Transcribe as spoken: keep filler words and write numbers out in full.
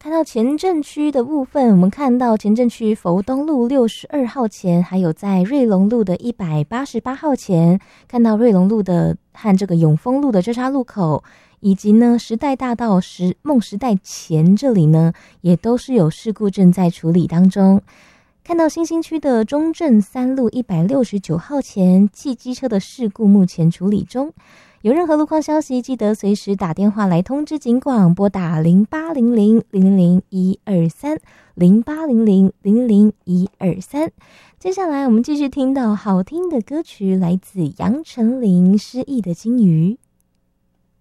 看到前镇区的部分，我们看到前镇区佛东路六十二号前，还有在瑞隆路的一百八十八号前，看到瑞隆路的和这个永丰路的交叉路口，以及呢时代大道时梦时代前这里呢，也都是有事故正在处理当中。看到新兴区的中正三路一百六十九号前，汽机车的事故目前处理中。有任何路况消息，记得随时打电话来通知警广，拨打零八零零零零零一二三零八零零零零零一二三。接下来我们继续听到好听的歌曲，来自杨丞琳《失忆的金鱼》。